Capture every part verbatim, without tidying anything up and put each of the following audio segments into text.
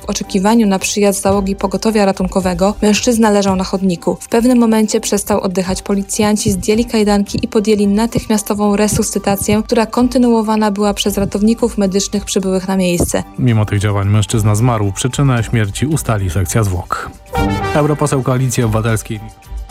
oczekiwaniu na przyjazd załogi pogotowia ratunkowego mężczyzna leżał na chodniku. W pewnym momencie przestał oddychać. Policjanci zdjęli kajdanki i podjęli natychmiastową resuscytację, która kontynuowana była przez ratowników medycznych przybyłych na miejsce. Mimo tych działań mężczyzna zmarł. Przyczynę śmierci ustali sekcja zwłok. Europoseł Koalicji Obywatelskiej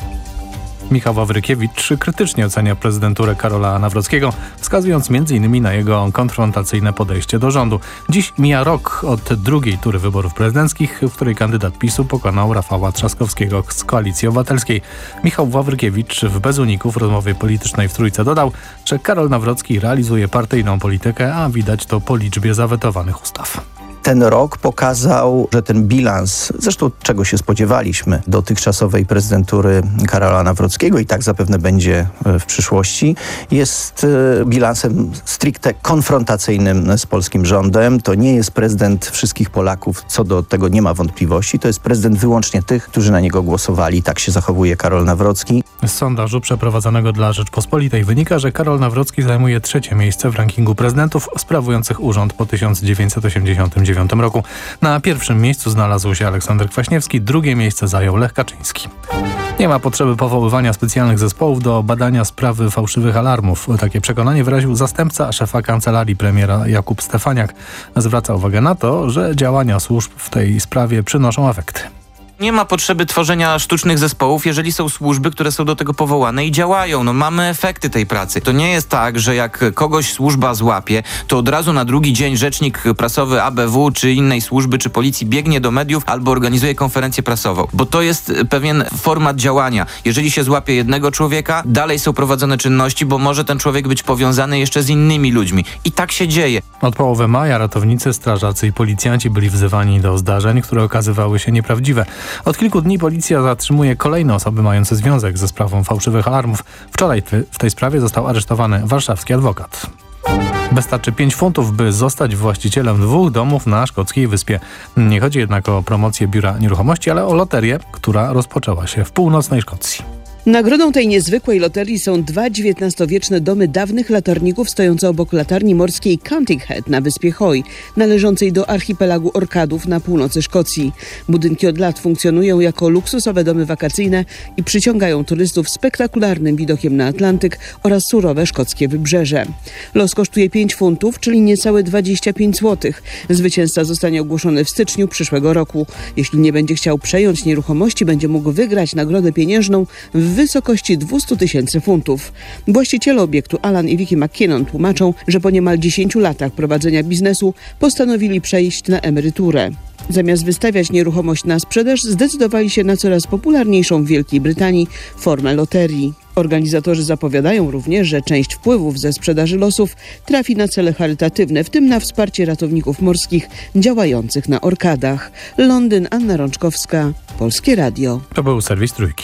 Michał Wawrykiewicz krytycznie ocenia prezydenturę Karola Nawrockiego, wskazując między innymi na jego konfrontacyjne podejście do rządu. Dziś mija rok od drugiej tury wyborów prezydenckich, w której kandydat PiSu pokonał Rafała Trzaskowskiego z Koalicji Obywatelskiej. Michał Wawrykiewicz w Bez Uników w rozmowie politycznej w Trójce dodał, że Karol Nawrocki realizuje partyjną politykę, a widać to po liczbie zawetowanych ustaw. Ten rok pokazał, że ten bilans, zresztą czego się spodziewaliśmy, dotychczasowej prezydentury Karola Nawrockiego i tak zapewne będzie w przyszłości, jest bilansem stricte konfrontacyjnym z polskim rządem. To nie jest prezydent wszystkich Polaków, co do tego nie ma wątpliwości. To jest prezydent wyłącznie tych, którzy na niego głosowali. Tak się zachowuje Karol Nawrocki. Z sondażu przeprowadzonego dla Rzeczpospolitej wynika, że Karol Nawrocki zajmuje trzecie miejsce w rankingu prezydentów sprawujących urząd po tysiąc dziewięćset osiemdziesiątym dziewiątym roku. Na pierwszym miejscu znalazł się Aleksander Kwaśniewski, drugie miejsce zajął Lech Kaczyński. Nie ma potrzeby powoływania specjalnych zespołów do badania sprawy fałszywych alarmów. Takie przekonanie wyraził zastępca szefa kancelarii premiera Jakub Stefaniak. Zwraca uwagę na to, że działania służb w tej sprawie przynoszą efekty. Nie ma potrzeby tworzenia sztucznych zespołów, jeżeli są służby, które są do tego powołane i działają. No mamy efekty tej pracy. To nie jest tak, że jak kogoś służba złapie, to od razu na drugi dzień rzecznik prasowy A B W czy innej służby, czy policji biegnie do mediów albo organizuje konferencję prasową. Bo to jest pewien format działania. Jeżeli się złapie jednego człowieka, dalej są prowadzone czynności, bo może ten człowiek być powiązany jeszcze z innymi ludźmi. I tak się dzieje. Od połowy maja ratownicy, strażacy i policjanci byli wzywani do zdarzeń, które okazywały się nieprawdziwe. Od kilku dni policja zatrzymuje kolejne osoby mające związek ze sprawą fałszywych alarmów. Wczoraj w tej sprawie został aresztowany warszawski adwokat. Wystarczy pięć funtów, by zostać właścicielem dwóch domów na szkockiej wyspie. Nie chodzi jednak o promocję biura nieruchomości, ale o loterię, która rozpoczęła się w północnej Szkocji. Nagrodą tej niezwykłej loterii są dwa dziewiętnastowieczne domy dawnych latarników stojące obok latarni morskiej Counting Head na wyspie Hoy, należącej do archipelagu Orkadów na północy Szkocji. Budynki od lat funkcjonują jako luksusowe domy wakacyjne i przyciągają turystów spektakularnym widokiem na Atlantyk oraz surowe szkockie wybrzeże. Los kosztuje pięć funtów, czyli niecałe dwadzieścia pięć złotych. Zwycięzca zostanie ogłoszony w styczniu przyszłego roku. Jeśli nie będzie chciał przejąć nieruchomości, będzie mógł wygrać nagrodę pieniężną w wysokości dwieście tysięcy funtów. Właściciele obiektu Alan i Vicky McKinnon tłumaczą, że po niemal dziesięciu latach prowadzenia biznesu postanowili przejść na emeryturę. Zamiast wystawiać nieruchomość na sprzedaż, zdecydowali się na coraz popularniejszą w Wielkiej Brytanii formę loterii. Organizatorzy zapowiadają również, że część wpływów ze sprzedaży losów trafi na cele charytatywne, w tym na wsparcie ratowników morskich działających na Orkadach. Londyn, Anna Rączkowska, Polskie Radio. To był serwis Trójki.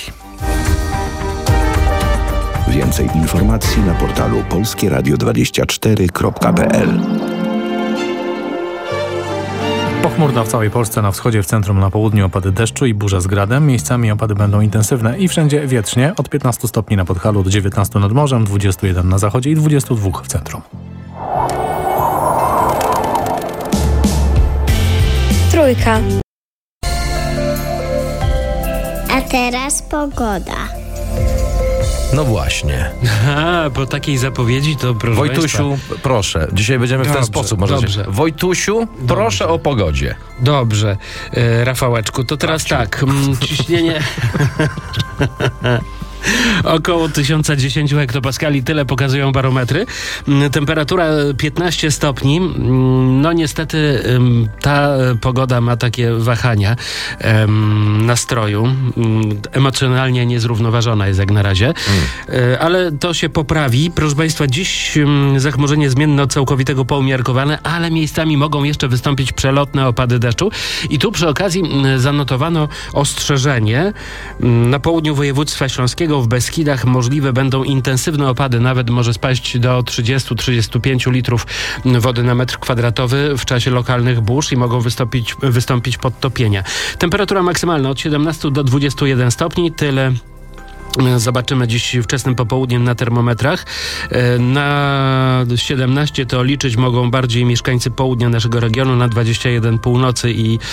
Więcej informacji na portalu polskie radio dwadzieścia cztery kropka p l. Pochmurno w całej Polsce, na wschodzie, w centrum, na południu opady deszczu i burze z gradem. Miejscami opady będą intensywne i wszędzie wietrznie. Od piętnastu stopni na Podhalu do dziewiętnastu nad morzem, dwudziestu jeden na zachodzie i dwudziestu dwóch w centrum. Trójka. A teraz pogoda. No właśnie. A, po takiej zapowiedzi to proszę Wojtusiu, Państwa. proszę, dzisiaj będziemy w ten Dobrze, sposób. Może dobrze. się... Wojtusiu, proszę o pogodzie. Dobrze, e, Rafałeczku, to teraz Rafciu. tak, m, ciśnienie... Około tysiąc dziesięć hektopaskali, tyle pokazują barometry. Temperatura piętnaście stopni. No niestety ta pogoda ma takie wahania nastroju. Emocjonalnie niezrównoważona jest jak na razie. Mm. Ale to się poprawi. Proszę Państwa, dziś zachmurzenie zmienne od całkowitego poumiarkowane, ale miejscami mogą jeszcze wystąpić przelotne opady deszczu. I tu przy okazji zanotowano ostrzeżenie. Na południu województwa śląskiego, w Beskidach możliwe będą intensywne opady, nawet może spaść do trzydziestu do trzydziestu pięciu litrów wody na metr kwadratowy w czasie lokalnych burz i mogą wystąpić, wystąpić podtopienia. Temperatura maksymalna od siedemnastu do dwudziestu jeden stopni, tyle zobaczymy dziś wczesnym popołudniem na termometrach. Na siedemnaście to liczyć mogą bardziej mieszkańcy południa naszego regionu, na dwadzieścia jeden północy i